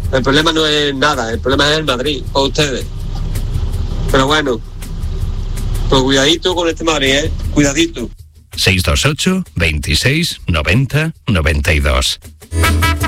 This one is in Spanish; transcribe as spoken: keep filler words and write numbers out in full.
El problema no es nada, el problema es el Madrid, o ustedes. Pero bueno, pues cuidadito con este Madrid, ¿eh? Cuidadito. seiscientos veintiocho, veintiséis, noventa, noventa y dos.